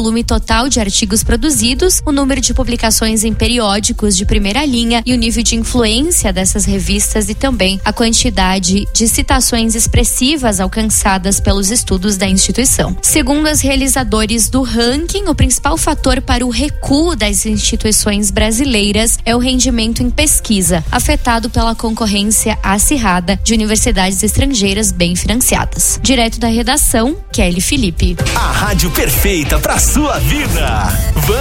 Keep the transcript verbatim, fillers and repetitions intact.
volume total de artigos produzidos, o número de publicações em periódicos de primeira linha e o nível de influência dessas revistas e também a quantidade de citações expressivas alcançadas pelos estudos da instituição. Segundo os realizadores do ranking, o principal fator para o recuo das instituições brasileiras é o rendimento em pesquisa, afetado pela concorrência acirrada de universidades estrangeiras bem financiadas. Direto da redação, Kelly Felipe. A rádio perfeita para sua vida.